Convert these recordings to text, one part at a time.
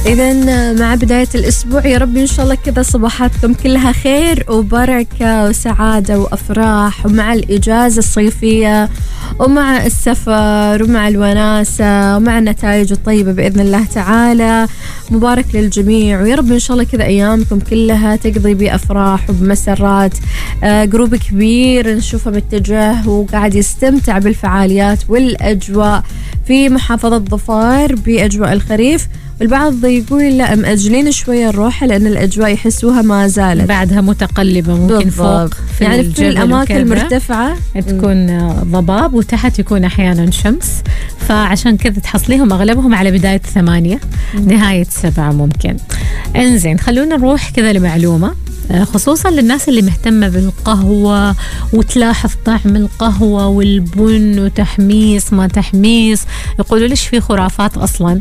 إذن مع بداية الأسبوع يا رب إن شاء الله كذا صباحاتكم كلها خير وبركة وسعادة وأفراح، ومع الإجازة الصيفية ومع السفر ومع الوناسة ومع النتائج الطيبة بإذن الله تعالى. مبارك للجميع، ويا رب إن شاء الله كذا أيامكم كلها تقضي بأفراح وبمسرات. جروب كبير نشوفه متجه وقاعد يستمتع بالفعاليات والأجواء في محافظة ظفار بأجواء الخريف. البعض يقول لا مأجلين شوية الروحة لأن الأجواء يحسوها ما زالت بعدها متقلبة، ممكن بالضبط. فوق في يعني في الأماكن المرتفعة تكون ضباب وتحت يكون أحيانا شمس، فعشان كذا تحصليهم أغلبهم على بداية 8 نهاية 7 ممكن. انزين خلونا نروح كذا لمعلومة خصوصا للناس اللي مهتمة بالقهوة وتلاحظ طعم القهوة والبن وتحميص ما تحميص. يقولوا ليش في خرافات أصلا،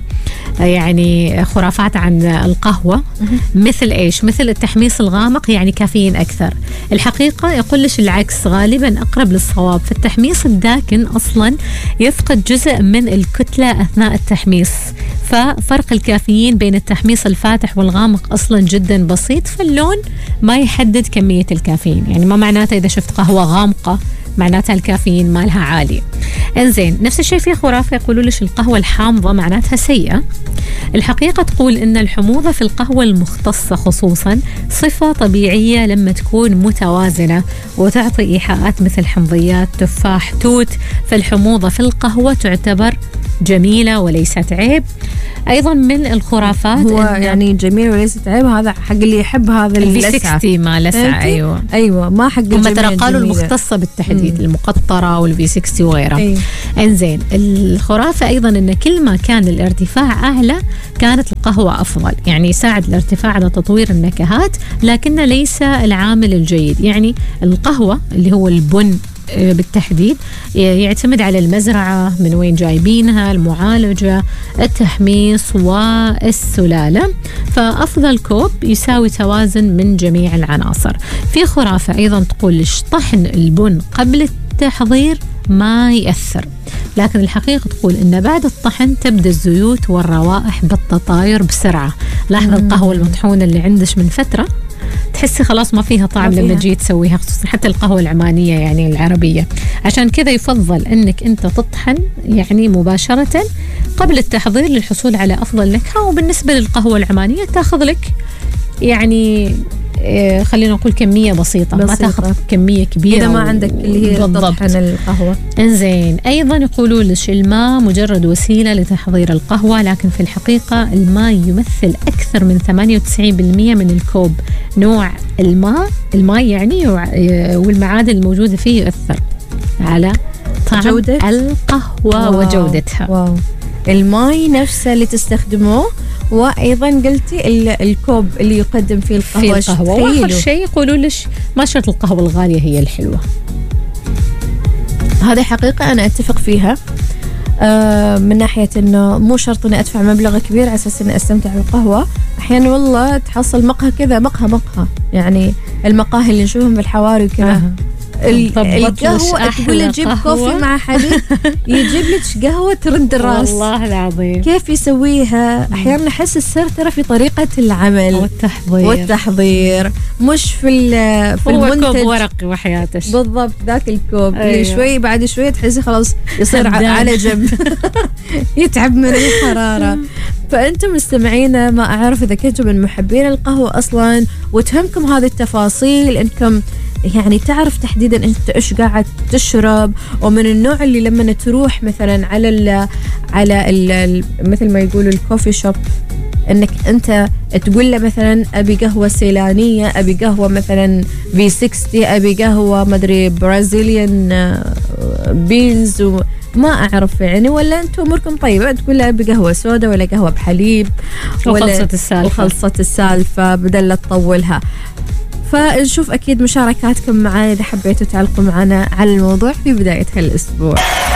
يعني خرافات عن القهوة مثل إيش؟ مثل التحميص الغامق يعني كافيين أكثر. الحقيقة يقول ليش العكس، غالبا أقرب للصواب. فالتحميص الداكن أصلا يفقد جزء من الكتلة أثناء التحميص، ففرق الكافيين بين التحميص الفاتح والغامق أصلا جدا بسيط، فاللون ما يحدد كمية الكافيين. يعني ما معناته إذا شفت قهوة غامقة معناتها الكافيين مالها عالي. انزين نفس الشيء في خرافة يقولوا ليش القهوة الحامضة معناتها سيئة. الحقيقة تقول إن الحموضة في القهوة المختصة خصوصا صفة طبيعية لما تكون متوازنة وتعطي إيحاءات مثل حمضيات تفاح توت، فالحموضة في القهوة تعتبر جميلة وليست عيب. أيضا من الخرافات هو يعني جميل وليست عيب، هذا حق اللي يحب هذا اللسعة الV60 ما لسعة. أيوة ما حق هم ترى قالوا المختصة بالتحديد المقطرة والV60 وغيرها. انزين الخرافة أيضا إن كل ما كان الارتفاع أعلى كانت القهوة أفضل، يعني يساعد الارتفاع على تطوير النكهات لكن ليس العامل الجيد. يعني القهوة اللي هو البن بالتحديد يعتمد على المزرعة، من وين جايبينها، المعالجة، التحميص والسلالة، فأفضل كوب يساوي توازن من جميع العناصر. في خرافة أيضا تقول طحن البن قبل التحضير ما يأثر، لكن الحقيقة تقول إن بعد الطحن تبدأ الزيوت والروائح بالتطاير بسرعة. لاحظ القهوة المطحونة اللي عندش من فترة تحسي خلاص ما فيها طعم لما تجي تسويها، خصوصا حتى القهوة العمانية يعني العربية. عشان كذا يفضل انك انت تطحن يعني مباشرة قبل التحضير للحصول على افضل نكهة. وبالنسبة للقهوة العمانية تاخذ لك يعني خلينا نقول كمية بسيطة. ما تاخذ كمية كبيرة إذا ما عندك اللي هي تطحن القهوة. انزين أيضا يقولوا ليش الماء مجرد وسيلة لتحضير القهوة، لكن في الحقيقة الماء يمثل أكثر من 98% من الكوب. نوع الماء يعني والمعادن الموجودة فيه يؤثر على طعم جودة القهوة وجودتها. واو. الماء نفسه اللي تستخدموه، وأيضا قلتي الكوب اللي يقدم فيه القهوة. وآخر شيء يقولوا ليش ما شرط القهوة الغالية هي الحلوة. هذه حقيقة أنا أتفق فيها، من ناحية أنه مو شرط أني أدفع مبلغ كبير على أساس أني أستمتع بالقهوة. أحيانا والله تحصل مقهى كذا، مقهى يعني المقاهي اللي نشوفهم في الحواري وكذا القهوة تقول له جيب كوفي مع حليب يجيب لك قهوة ترد الراس. والله العظيم كيف يسويها؟ أحيانا أحس السر ترى في طريقة العمل والتحضير مش في المنتج. كوب ورقي وحياتش بالضبط ذاك الكوب اللي شوي بعد شوي تحسي خلاص يصير على جنب يتعب من الحرارة. فأنتم مستمعين ما أعرف إذا كنتم من محبين القهوة أصلا وتهمكم هذه التفاصيل، إنكم يعني تعرف تحديدا أنت إيش قاعد تشرب، ومن النوع اللي لما تروح مثلا على مثل ما يقولوا الكوفي شوب انك انت تقول له مثلا ابي قهوه سيلانيه، ابي قهوه مثلا V60، ابي قهوه مدري برازيليان بينز وما اعرف يعني، ولا انتم اموركم طيبه تقول له ابي قهوه سودا ولا قهوه بحليب وخلصت السالفه بدل لا تطولها. فنشوف أكيد مشاركاتكم معنا إذا حبيتوا تعلقوا معنا على الموضوع في بداية هالأسبوع.